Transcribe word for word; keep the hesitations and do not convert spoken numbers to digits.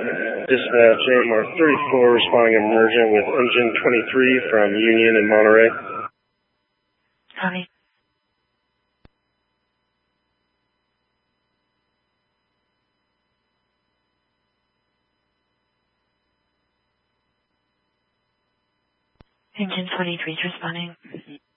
Dispatch eight Mark thirty-four responding emergent with engine twenty-three from Union in Monterey. Copy. Engine twenty-three is responding.